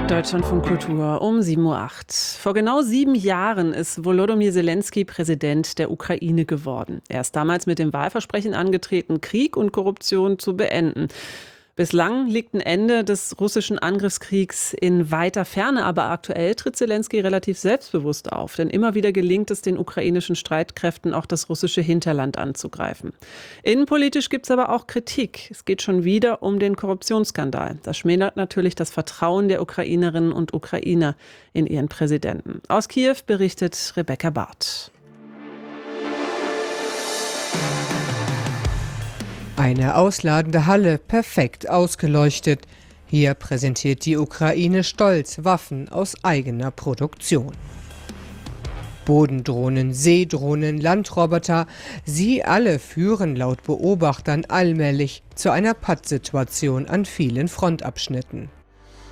Deutschlandfunk Kultur um 7:08 Uhr. Vor genau 7 Jahren ist Volodymyr Zelensky Präsident der Ukraine geworden. Er ist damals mit dem Wahlversprechen angetreten, Krieg und Korruption zu beenden. Bislang liegt ein Ende des russischen Angriffskriegs in weiter Ferne, aber aktuell tritt Zelensky relativ selbstbewusst auf, denn immer wieder gelingt es den ukrainischen Streitkräften, auch das russische Hinterland anzugreifen. Innenpolitisch gibt es aber auch Kritik. Es geht schon wieder um den Korruptionsskandal. Das schmälert natürlich das Vertrauen der Ukrainerinnen und Ukrainer in ihren Präsidenten. Aus Kiew berichtet Rebecca Barth. Eine ausladende Halle, perfekt ausgeleuchtet. Hier präsentiert die Ukraine stolz Waffen aus eigener Produktion. Bodendrohnen, Seedrohnen, Landroboter, sie alle führen laut Beobachtern allmählich zu einer Pattsituation an vielen Frontabschnitten.